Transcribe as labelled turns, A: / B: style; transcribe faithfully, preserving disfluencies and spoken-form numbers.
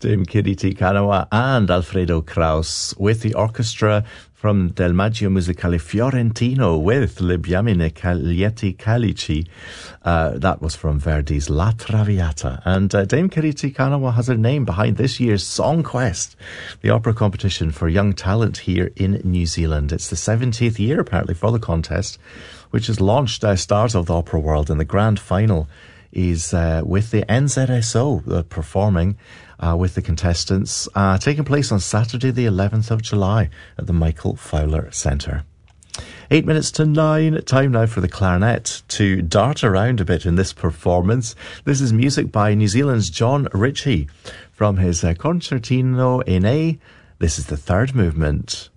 A: Dame Kitty T. Kanawa and Alfredo Kraus with the orchestra from Del Maggio Musicale Fiorentino with Le Biamine Caglietti Calici. Uh, that was from Verdi's La Traviata. And uh, Dame Kitty T. Kanawa has her name behind this year's Song Quest, the opera competition for young talent here in New Zealand. It's the seventieth year, apparently, for the contest, which has launched uh, stars of the opera world, and the grand final is uh, with the N Z S O uh, performing uh, with the contestants, uh, taking place on Saturday the eleventh of July at the Michael Fowler Centre. Eight minutes to nine, time now for the clarinet to dart around a bit in this performance. This is music by New Zealand's John Ritchie from his uh, Concertino in A. This is the third movement.